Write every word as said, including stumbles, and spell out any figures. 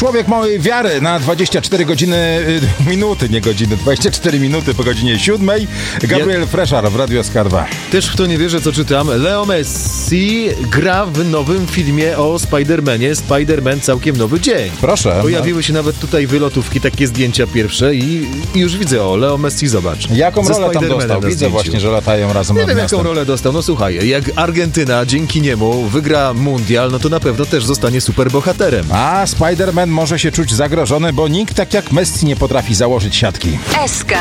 Człowiek małej wiary na dwadzieścia cztery godziny, y, minuty, nie godziny, dwadzieścia cztery minuty po godzinie siódmej. Gabriel ja... Freszar w Radio S K dwa. Też w to nie wierzę, co czytam. Leo Messi gra w nowym filmie o Spider-Manie. Spider-Man całkiem nowy dzień. Proszę. Pojawiły się nawet tutaj wylotówki, takie zdjęcia pierwsze i, i już widzę, o, Leo Messi, zobacz. Jaką rolę tam dostał? Widzę zdjęciu. Właśnie, że latają razem. Nie wiem, jaką rolę dostał. No słuchaj, jak Argentyna dzięki niemu wygra mundial, no to na pewno też zostanie superbohaterem. A Spider-Man może się czuć zagrożony, bo nikt tak jak Messi nie potrafi założyć siatki. S K